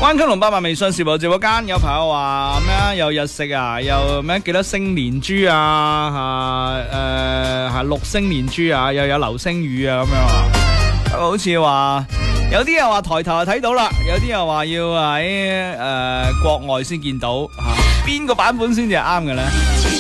灣區龍8萬微信視頻直播間有朋友話咩？有日食啊，又咩幾多星連珠啊？六星連珠啊，又有流星雨啊咁樣啊。好似話有啲又話抬頭就睇到啦，有啲又話要喺國外先見到嚇，邊個版本先至係啱嘅咧？